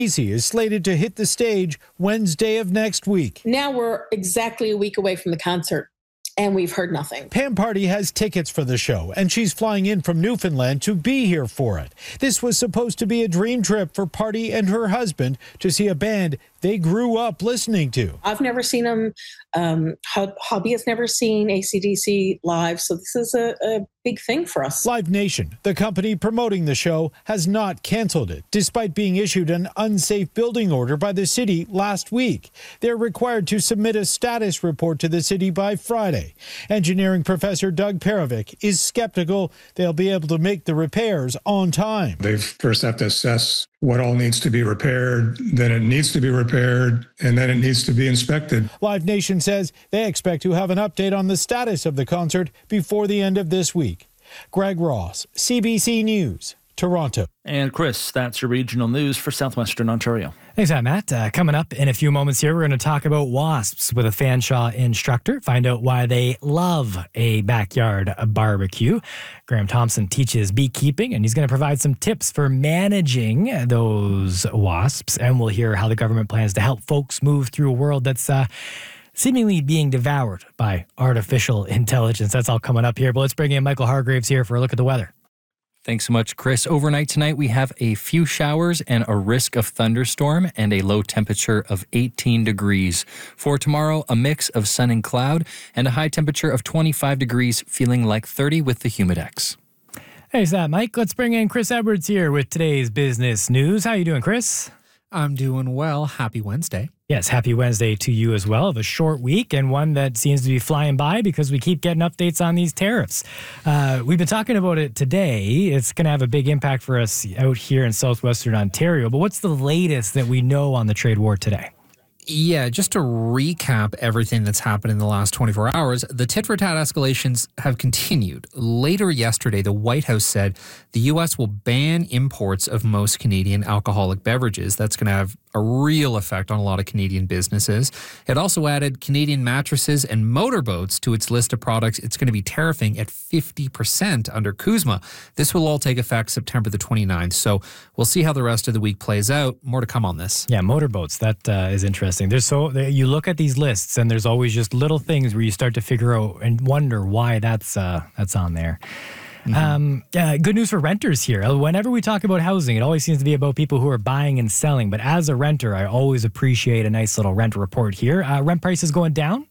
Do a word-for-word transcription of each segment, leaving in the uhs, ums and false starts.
Easy is slated to hit the stage Wednesday of next week. Now we're exactly a week away from the concert, and we've heard nothing. Pam Party has tickets for the show, and she's flying in from Newfoundland to be here for it. This was supposed to be a dream trip for Party and her husband to see a band they grew up listening to. I've never seen them. Um, Hobby has never seen A C D C live, so this is a, a big thing for us. Live Nation, the company promoting the show, has not canceled it, despite being issued an unsafe building order by the city last week. They're required to submit a status report to the city by Friday. Engineering professor Doug Perovic is skeptical they'll be able to make the repairs on time. They first have to assess what all needs to be repaired, then it needs to be repaired, and then it needs to be inspected. Live Nation says they expect to have an update on the status of the concert before the end of this week. Greg Ross, C B C News, Toronto. And Chris, that's your regional news for Southwestern Ontario. Thanks, Matt. Uh, coming up in a few moments here, we're going to talk about wasps with a Fanshawe instructor, find out why they love a backyard barbecue. Graham Thompson teaches beekeeping, and he's going to provide some tips for managing those wasps. And we'll hear how the government plans to help folks move through a world that's uh, seemingly being devoured by artificial intelligence. That's all coming up here. But let's bring in Michael Hargraves here for a look at the weather. Thanks so much, Chris. Overnight tonight, we have a few showers and a risk of thunderstorm and a low temperature of eighteen degrees. For tomorrow, a mix of sun and cloud and a high temperature of twenty-five degrees, feeling like thirty with the Humidex. Hey, that Mike. Let's bring in Chris Edwards here with today's business news. How you doing, Chris? I'm doing well. Happy Wednesday. Yes, happy Wednesday to you as well. Of a short week and one that seems to be flying by because we keep getting updates on these tariffs. Uh, we've been talking about it today. It's going to have a big impact for us out here in southwestern Ontario. But what's the latest that we know on the trade war today? Yeah, just to recap everything that's happened in the last twenty-four hours, the tit-for-tat escalations have continued. Later yesterday, the White House said the U S will ban imports of most Canadian alcoholic beverages. That's going to have a real effect on a lot of Canadian businesses. It also added Canadian mattresses and motorboats to its list of products it's going to be tariffing at fifty percent under CUSMA. This will all take effect September the twenty-ninth. So we'll see how the rest of the week plays out. More to come on this. Yeah, motorboats. That uh, is interesting. There's so you look at these lists and there's always just little things where you start to figure out and wonder why that's uh, that's on there. Mm-hmm. Um, uh, good news for renters here. Whenever we talk about housing, it always seems to be about people who are buying and selling. But as a renter, I always appreciate a nice little rent report here. Uh, rent prices going down?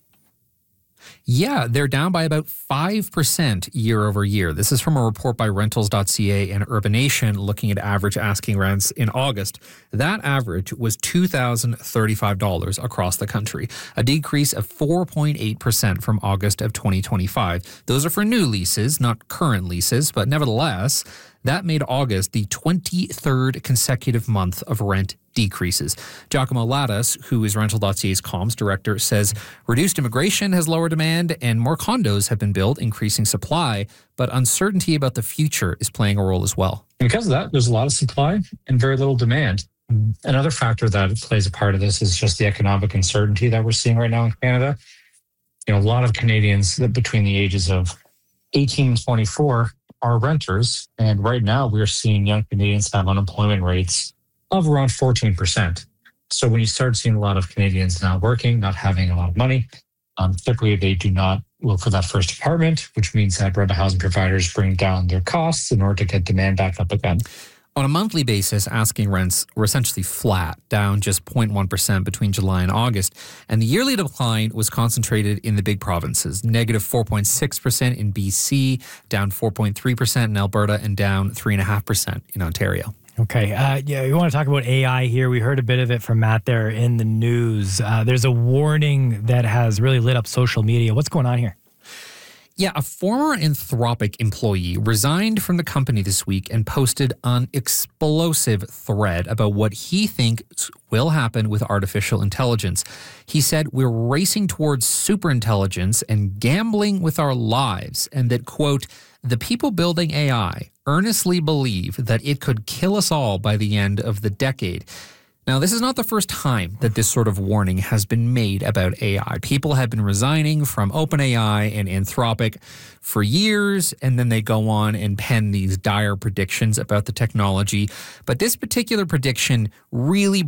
Yeah, they're down by about five percent year over year. This is from a report by rentals dot c a and Urbanation looking at average asking rents in August. That average was two thousand thirty-five dollars across the country, a decrease of four point eight percent from August of twenty twenty-five. Those are for new leases, not current leases, but nevertheless, that made August the twenty-third consecutive month of rent decreases. Giacomo Lattis, who is rental dot c a's comms director, says reduced immigration has lowered demand and more condos have been built, increasing supply, but uncertainty about the future is playing a role as well. And because of that, there's a lot of supply and very little demand. Another factor that plays a part of this is just the economic uncertainty that we're seeing right now in Canada. You know, a lot of Canadians that between the ages of eighteen and twenty-four are renters, and right now we're seeing young Canadians have unemployment rates of around fourteen percent. So when you start seeing a lot of Canadians not working, not having a lot of money, um, typically they do not look for that first apartment, which means that rental housing providers bring down their costs in order to get demand back up again. On a monthly basis, asking rents were essentially flat, down just zero point one percent between July and August. And the yearly decline was concentrated in the big provinces, negative four point six percent in B C, down four point three percent in Alberta, and down three point five percent in Ontario. Okay. Uh, yeah, we want to talk about A I here. We heard a bit of it from Matt there in the news. Uh, there's a warning that has really lit up social media. What's going on here? Yeah, a former Anthropic employee resigned from the company this week and posted an explosive thread about what he thinks will happen with artificial intelligence. He said, "We're racing towards superintelligence and gambling with our lives," and that, quote, "the people building A I earnestly believe that it could kill us all by the end of the decade." Now, this is not the first time that this sort of warning has been made about A I. People have been resigning from OpenAI and Anthropic for years, and then they go on and pen these dire predictions about the technology. But this particular prediction really